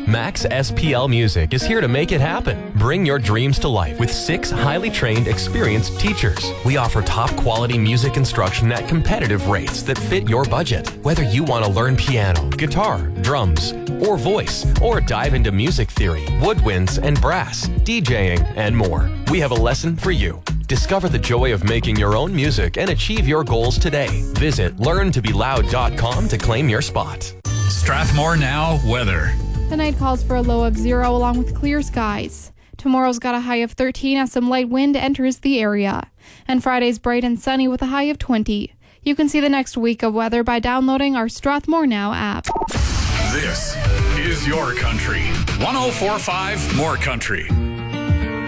Max SPL Music is here to make it happen. Bring your dreams to life with 6 highly trained, experienced teachers. We offer top quality music instruction at competitive rates that fit your budget. Whether you want to learn piano, guitar, drums, or voice, or dive into music theory, woodwinds and brass, DJing, and more, we have a lesson for you. Discover the joy of making your own music and achieve your goals today. Visit learntobeloud.com to claim your spot. Strathmore Now weather. Tonight calls for a low of 0 along with clear skies. Tomorrow's got a high of 13 as some light wind enters the area. And Friday's bright and sunny with a high of 20. You can see the next week of weather by downloading our Strathmore Now app. This is your country. 104.5 More Country.